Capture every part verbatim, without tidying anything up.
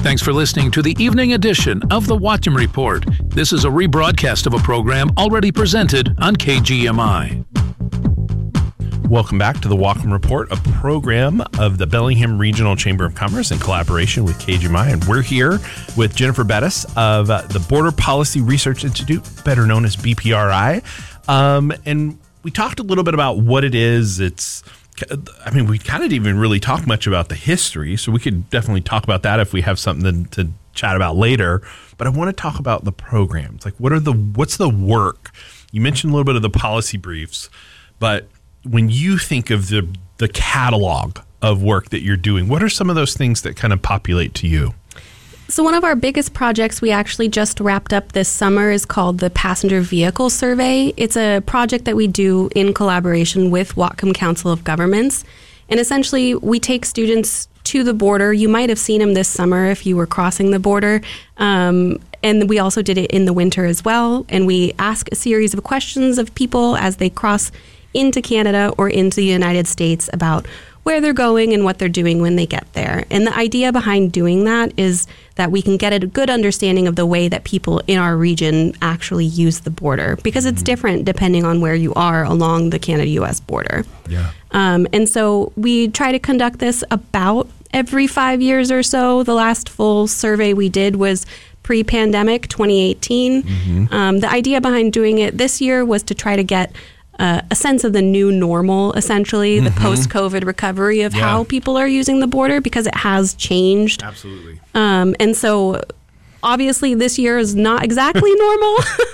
Thanks for listening to the evening edition of the Whatcom Report. This is a rebroadcast of a program already presented on K G M I. Welcome back to the Whatcom Report, a program of the Bellingham Regional Chamber of Commerce in collaboration with K G M I. And we're here with Jennifer Bettis of uh, the Border Policy Research Institute, better known as B P R I. Um, and we talked a little bit about what it is. It's, I mean, we kind of didn't even really talk much about the history, so we could definitely talk about that if we have something to, to chat about later. But I want to talk about the programs. Like, what are the, what's the work? You mentioned a little bit of the policy briefs, but when you think of the the catalog of work that you're doing, what are some of those things that kind of populate to you? So one of our biggest projects we actually just wrapped up this summer is called the Passenger Vehicle Survey. It's a project that we do in collaboration with Whatcom Council of Governments. And essentially, we take students to the border. You might have seen them this summer if you were crossing the border. Um, and we also did it in the winter as well. And we ask a series of questions of people as they cross into Canada or into the United States about where they're going and what they're doing when they get there. And the idea behind doing that is that we can get a good understanding of the way that people in our region actually use the border, because it's mm-hmm. different depending on where you are along the Canada-U S border. Yeah. Um, and so we try to conduct this about every five years or so. The last full survey we did was pre-pandemic, twenty eighteen. Mm-hmm. Um, the idea behind doing it this year was to try to get Uh, a sense of the new normal, essentially, the mm-hmm. post-COVID recovery of yeah. how people are using the border, because it has changed. Absolutely. Um, and so, obviously, this year is not exactly normal.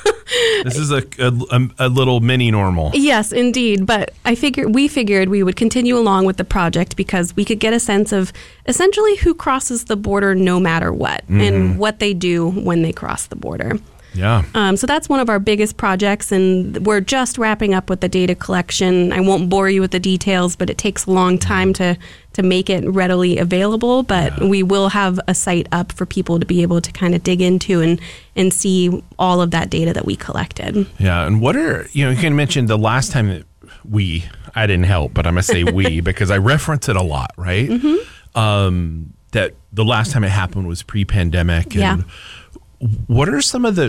This is a, a, a little mini normal. Yes, indeed. But I figured we figured we would continue along with the project because we could get a sense of essentially who crosses the border no matter what, mm-hmm. and what they do when they cross the border. Yeah. Um, so that's one of our biggest projects, and we're just wrapping up with the data collection. I won't bore you with the details, but it takes a long time to, to make it readily available. But yeah. we will have a site up for people to be able to kind of dig into and, and see all of that data that we collected. Yeah. And what are, you know, you can mention the last time that we, I didn't help, but I'm going to say we, because I reference it a lot, right? Mm-hmm. Um, that the last time it happened was pre-pandemic. And yeah. what are some of the,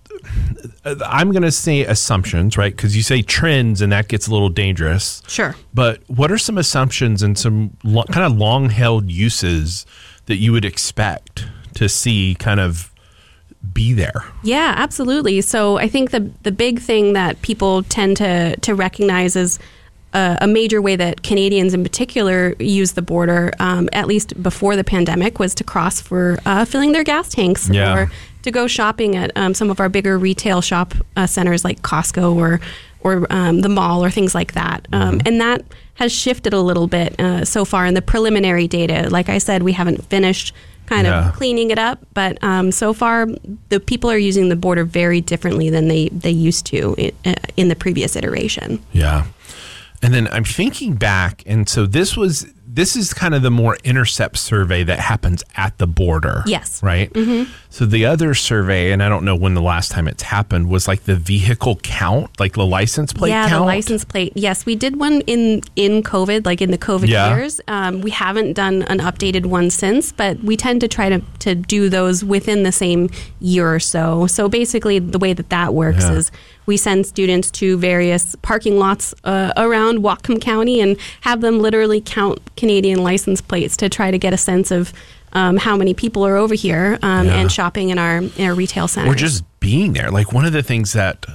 I'm going to say assumptions, right? Because you say trends and that gets a little dangerous. Sure. But what are some assumptions and some lo- kind of long-held uses that you would expect to see kind of be there? Yeah, absolutely. So I think the the big thing that people tend to, to recognize is uh, a major way that Canadians in particular use the border, um, at least before the pandemic, was to cross for uh, filling their gas tanks yeah. or to go shopping at um, some of our bigger retail shop uh, centers like Costco or or um, the mall or things like that. Um, mm-hmm. And that has shifted a little bit uh, so far in the preliminary data. Like I said, we haven't finished kind yeah. of cleaning it up, but um, so far the people are using the border very differently than they, they used to in, uh, in the previous iteration. Yeah. And then I'm thinking back, and so this was this is kind of the more intercept survey that happens at the border. Yes. Right? Mm-hmm. So the other survey, and I don't know when the last time it's happened, was like the vehicle count, like the license plate yeah, count? Yeah, the license plate. Yes, we did one in, in COVID, like in the COVID yeah. years. Um, we haven't done an updated one since, but we tend to try to, to do those within the same year or so. So basically the way that that works yeah. is we send students to various parking lots uh, around Whatcom County and have them literally count Canadian license plates to try to get a sense of um, how many people are over here um, yeah. and shopping in our, in our retail centers. Or just being there. Like one of the things that,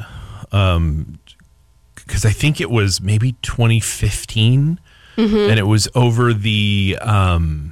um, because I think it was maybe twenty fifteen, mm-hmm. and it was over the, um,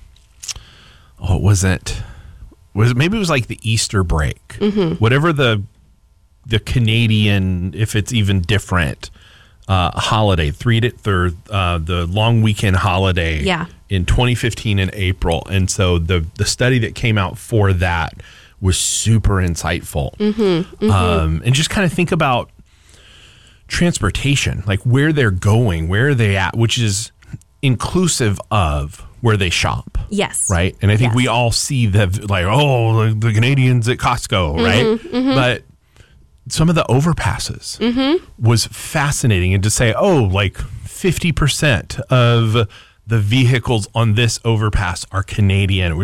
oh, it wasn't, was maybe it was like the Easter break, mm-hmm. whatever the, the Canadian, if it's even different, uh, holiday, three to third, uh, the long weekend holiday yeah. in twenty fifteen in April. And so the, the study that came out for that was super insightful. Mm-hmm, mm-hmm. Um, and just kind of think about transportation, like where they're going, where are they at, which is inclusive of where they shop. Yes. Right. And I think yes. we all see the, like, oh, the Canadians at Costco, right? Mm-hmm, mm-hmm. But some of the overpasses mm-hmm. was fascinating. And to say, oh, like fifty percent of the vehicles on this overpass are Canadian.